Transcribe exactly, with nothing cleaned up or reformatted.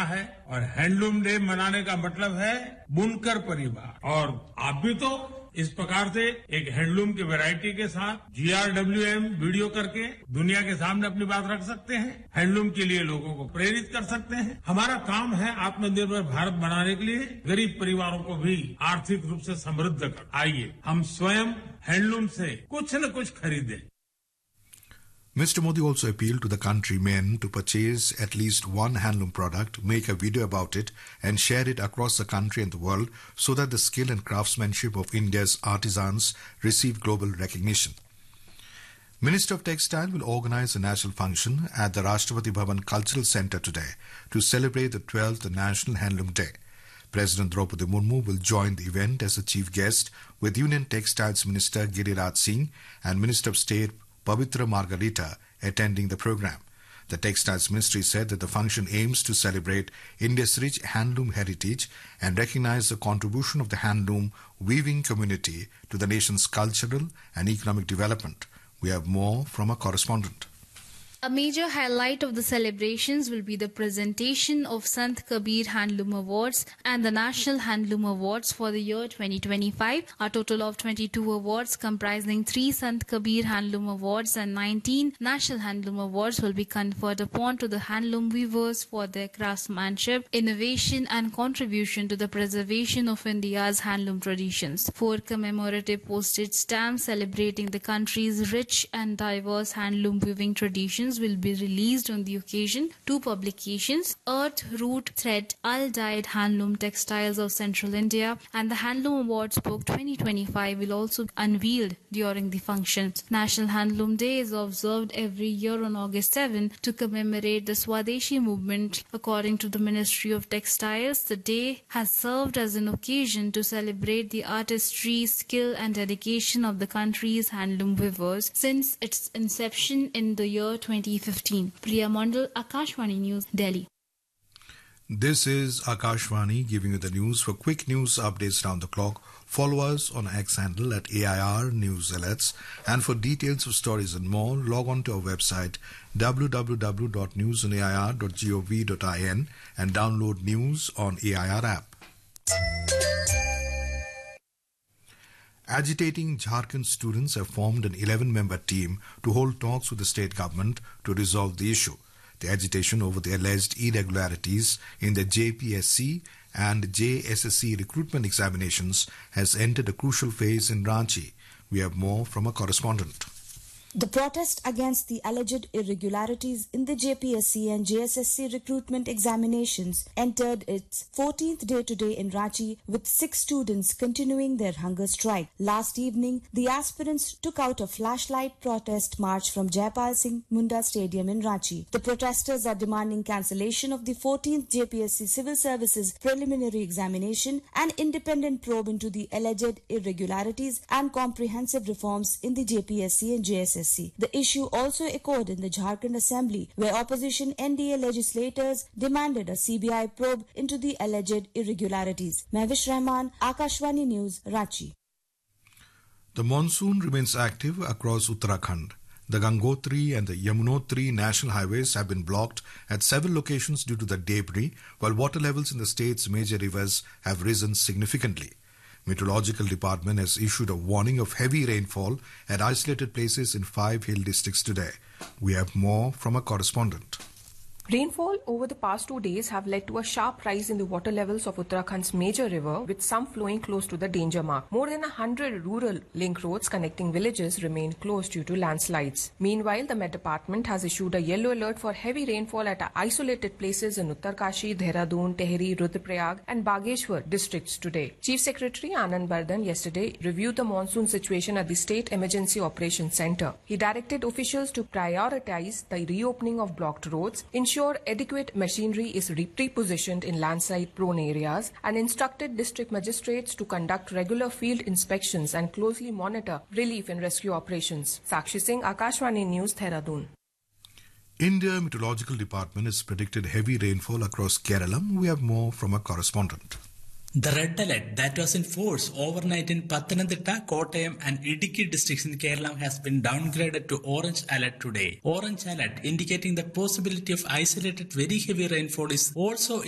है और handloom day मनाने का मतलब है बुनकर परिवार। और आप भी तो इस प्रकार से एक हैंडलूम की वैरायटी के साथ जी आर डब्ल्यू एम वीडियो करके दुनिया के सामने अपनी बात रख सकते हैं, हैंडलूम के लिए लोगों को प्रेरित कर सकते हैं। हमारा काम है आत्मनिर्भर भारत बनाने के लिए गरीब परिवारों को भी आर्थिक रूप से समृद्ध कर। आइए हम स्वयं हैंडलूम से कुछ न कुछ खरीदें। Mister Modi also appealed to the countrymen to purchase at least one handloom product, make a video about it and share it across the country and the world so that the skill and craftsmanship of India's artisans receive global recognition. Minister of Textile will organize a national function at the Rashtrapati Bhavan Cultural Centre today to celebrate the twelfth National Handloom Day. President Draupadi Murmu will join the event as a chief guest with Union Textiles Minister Giriraj Singh and Minister of State Pavitra Margarita attending the program. The Textiles Ministry said that the function aims to celebrate India's rich handloom heritage and recognize the contribution of the handloom weaving community to the nation's cultural and economic development. We have more from our correspondent. A major highlight of the celebrations will be the presentation of Sant Kabir Handloom Awards and the National Handloom Awards for the year twenty twenty-five. A total of twenty-two awards comprising three Sant Kabir Handloom Awards and nineteen National Handloom Awards will be conferred upon to the handloom weavers for their craftsmanship, innovation and contribution to the preservation of India's handloom traditions. Four commemorative postage stamps celebrating the country's rich and diverse handloom weaving traditions will be released on the occasion. Two publications, Earth Root Thread, Al-Dyed Handloom Textiles of Central India and the Handloom Awards Book twenty twenty-five will also be unveiled during the functions. National Handloom Day is observed every year on August seventh to commemorate the Swadeshi movement. According to the Ministry of Textiles, the day has served as an occasion to celebrate the artistry, skill and dedication of the country's handloom weavers since its inception in the year twenty fifteen. Priya Mandal, Akashvani News, Delhi. This is Akashvani giving you the news. For quick news updates round the clock, follow us on X handle at A I R News Alerts. And for details of stories and more, log on to our website w w w dot news on a i r dot gov dot in and download news on A I R app. Agitating Jharkhand students have formed an eleven-member team to hold talks with the state government to resolve the issue. The agitation over the alleged irregularities in the J P S C and J S S C recruitment examinations has entered a crucial phase in Ranchi. We have more from a correspondent. The protest against the alleged irregularities in the J P S C and J S S C recruitment examinations entered its fourteenth day today in Ranchi, with six students continuing their hunger strike. Last evening, the aspirants took out a flashlight protest march from Jaipal Singh Munda Stadium in Ranchi. The protesters are demanding cancellation of the fourteenth J P S C Civil Services preliminary examination, and independent probe into the alleged irregularities and comprehensive reforms in the J P S C and J S S C. The issue also echoed in the Jharkhand Assembly, where opposition N D A legislators demanded a C B I probe into the alleged irregularities. Mehwish Rahman, Akashvani News, Ranchi. The monsoon remains active across Uttarakhand. The Gangotri and the Yamunotri national highways have been blocked at several locations due to the debris, while water levels in the state's major rivers have risen significantly. Meteorological Department has issued a warning of heavy rainfall at isolated places in five hill districts today. We have more from a correspondent. Rainfall over the past two days have led to a sharp rise in the water levels of Uttarakhand's major river, with some flowing close to the danger mark. More than a hundred rural link roads connecting villages remain closed due to landslides. Meanwhile, the Met Department has issued a yellow alert for heavy rainfall at isolated places in Uttarkashi, Dehradun, Tehri, Rudraprayag and Bageshwar districts today. Chief Secretary Anand Bardhan yesterday reviewed the monsoon situation at the State Emergency Operations Center. He directed officials to prioritize the reopening of blocked roads, ensure adequate machinery is repositioned in landslide-prone areas, and instructed district magistrates to conduct regular field inspections and closely monitor relief and rescue operations. Sakshi Singh, Akashvani News, Dehradun. India Meteorological Department has predicted heavy rainfall across Kerala. We have more from a correspondent. The red alert that was in force overnight in Pathanamthitta, Kottayam and Idukki districts in Kerala has been downgraded to orange alert today. Orange alert indicating the possibility of isolated very heavy rainfall is also